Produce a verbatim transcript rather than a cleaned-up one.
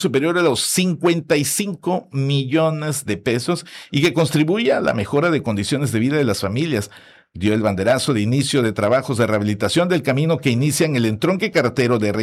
superior a los cincuenta y cinco millones de pesos y que contribuye a la mejora de condiciones de vida de las familias. Dio el banderazo de inicio de trabajos de rehabilitación del camino que inicia en el entronque carretero de